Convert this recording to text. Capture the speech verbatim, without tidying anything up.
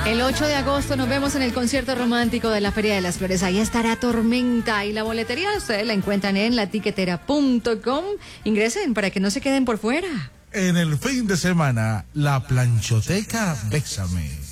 El ocho de agosto nos vemos en el concierto romántico de la Feria de las Flores. Ahí estará Tormenta y la boletería ustedes la encuentran en la tiquetera punto com. Ingresen para que no se queden por fuera. En el fin de semana, la planchoteca Bésame.